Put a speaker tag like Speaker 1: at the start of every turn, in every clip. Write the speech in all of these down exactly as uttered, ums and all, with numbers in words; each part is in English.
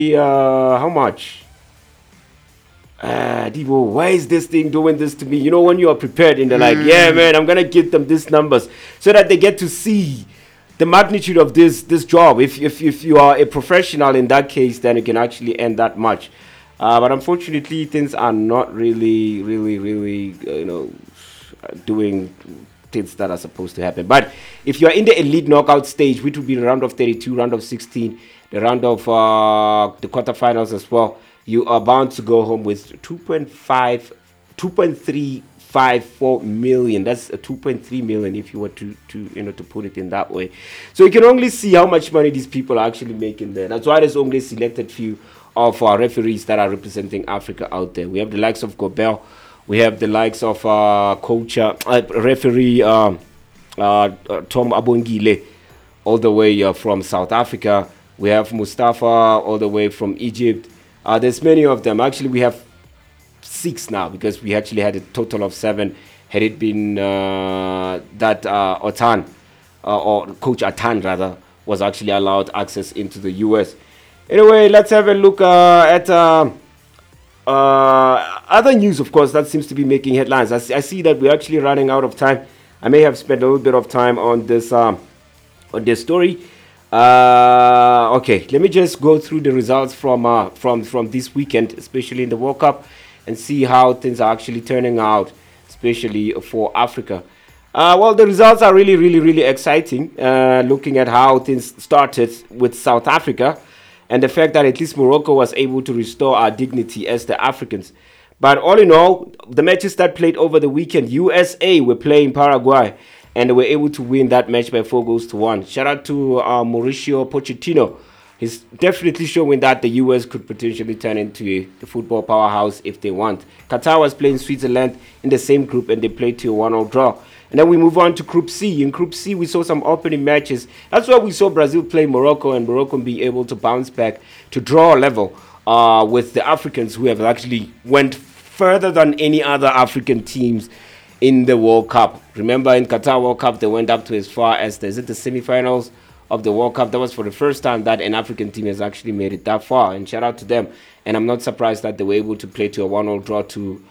Speaker 1: Uh, how much? Ah, Devo, why is this thing doing this to me? You know, when you are prepared and they're like, yeah, man, I'm gonna give them these numbers so that they get to see the magnitude of this this job. If if if you are a professional in that case, then you can actually earn that much. Uh, but unfortunately, things are not really, really, really, uh, you know, doing things that are supposed to happen. But if you are in the elite knockout stage, which will be the round of thirty-two, round of sixteen, the round of uh, the quarterfinals as well, you are bound to go home with two point five, two point three five four million. That's a two point three million if you were to, to you know to put it in that way. So you can only see how much money these people are actually making there. That's why there's only a selected few of our referees that are representing Africa out there. We have the likes of Gobel, we have the likes of uh, coach, uh, referee uh, uh, Tom Abongile, all the way uh, from South Africa. We have Mustafa all the way from Egypt. Uh, there's many of them. Actually, we have six now because we actually had a total of seven. Had it been uh, that uh, Otan, uh, or Coach Atan rather, was actually allowed access into the U S. Anyway, let's have a look uh, at uh, uh, other news, of course, that seems to be making headlines. I see, I see that we're actually running out of time. I may have spent a little bit of time on this um, on this story. Uh, okay, let me just go through the results from uh, from from this weekend, especially in the World Cup, and see how things are actually turning out, especially for Africa. Uh, well, the results are really, really, really exciting. Uh, looking at how things started with South Africa, and the fact that at least Morocco was able to restore our dignity as the Africans. But all in all, the matches that played over the weekend, U S A were playing Paraguay, and they were able to win that match by four goals to one. Shout out to uh, Mauricio Pochettino. He's definitely showing that the U S could potentially turn into a, a football powerhouse if they want. Qatar was playing Switzerland in the same group, and they played to a one all draw. And then we move on to Group C. In Group C, we saw some opening matches. That's where we saw Brazil play Morocco, and Morocco being able to bounce back to draw a level uh, with the Africans, who have actually went further than any other African teams in the World Cup. Remember, in Qatar World Cup, they went up to as far as the, is it the semifinals of the World Cup. That was for the first time that an African team has actually made it that far, and shout out to them. And I'm not surprised that they were able to play to a one all draw to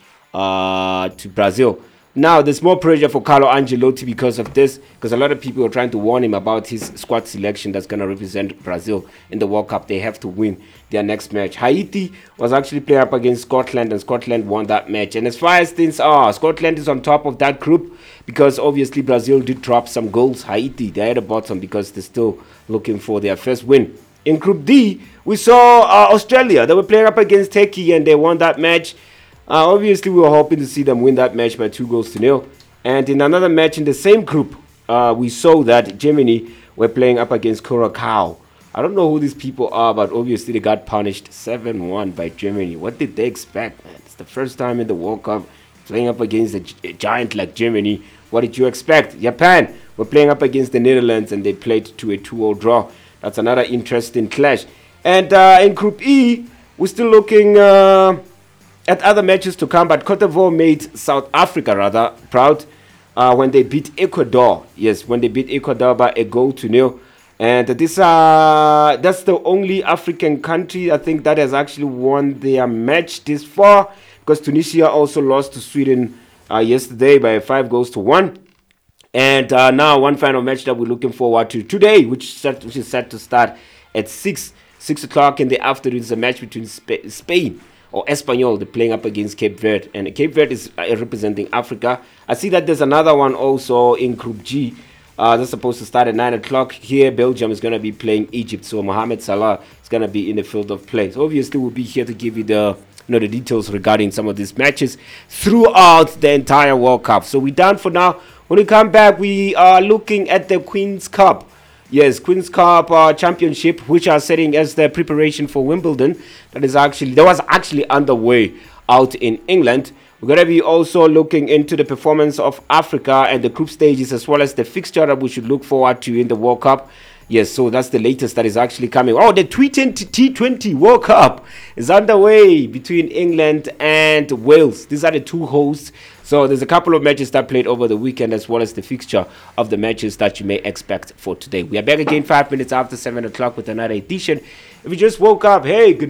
Speaker 1: uh, to Brazil. Now, there's more pressure for Carlo Ancelotti because of this, because a lot of people are trying to warn him about his squad selection that's going to represent Brazil in the World Cup. They have to win their next match. Haiti was actually playing up against Scotland, and Scotland won that match. And as far as things are, Scotland is on top of that group because obviously Brazil did drop some goals. Haiti, they're at the bottom because they're still looking for their first win. In Group D, we saw uh, Australia. They were playing up against Turkey, and they won that match. Uh, obviously, we were hoping to see them win that match by two goals to nil. And in another match in the same group, uh, we saw that Germany were playing up against Curacao. I don't know who these people are, but obviously they got punished seven one by Germany. What did they expect, man? It's the first time in the World Cup playing up against a, a giant like Germany. What did you expect? Japan were playing up against the Netherlands, and they played to a two all draw. That's another interesting clash. And uh, in Group E, we're still looking Uh, at other matches to come, but Cote d'Ivoire made South Africa rather proud uh, when they beat Ecuador. Yes, when they beat Ecuador by a goal to nil. And this uh, that's the only African country, I think, that has actually won their match this far, because Tunisia also lost to Sweden uh, yesterday by five goals to one. And uh, now one final match that we're looking forward to today, which, set, which is set to start at six, six o'clock in the afternoon. It's a match between Sp- Spain or Espanyol. They're playing up against Cape Verde, and Cape Verde is uh, representing Africa. I see that there's another one also in Group G. Uh, that's supposed to start at nine o'clock. Here, Belgium is going to be playing Egypt, so Mohamed Salah is going to be in the field of play. So obviously, we'll be here to give you the you know the details regarding some of these matches throughout the entire World Cup. So we're done for now. When we come back, we are looking at the Queen's Cup. Yes, Queen's Cup uh, Championship, which are setting as the preparation for Wimbledon. That is actually that was actually underway out in England. We're going to be also looking into the performance of Africa and the group stages, as well as the fixture that we should look forward to in the World Cup. Yes, so that's the latest that is actually coming. Oh, the T twenty World Cup is underway between England and Wales. These are the two hosts. So there's a couple of matches that played over the weekend, as well as the fixture of the matches that you may expect for today. We are back again five minutes after seven o'clock with another edition. If you just woke up, hey, good